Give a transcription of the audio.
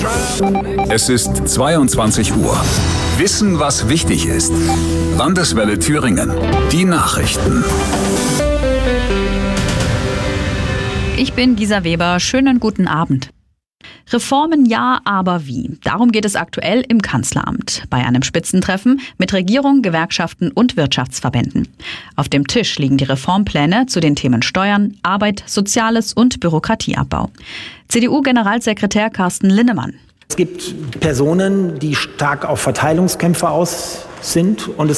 Es ist 22 Uhr. Wissen, was wichtig ist. Landeswelle Thüringen. Die Nachrichten. Ich bin Gisa Weber. Schönen guten Abend. Reformen ja, aber wie? Darum geht es aktuell im Kanzleramt. Bei einem Spitzentreffen mit Regierung, Gewerkschaften und Wirtschaftsverbänden. Auf dem Tisch liegen die Reformpläne zu den Themen Steuern, Arbeit, Soziales und Bürokratieabbau. CDU-Generalsekretär Carsten Linnemann. Es gibt Personen, die stark auf Verteilungskämpfe aus sind und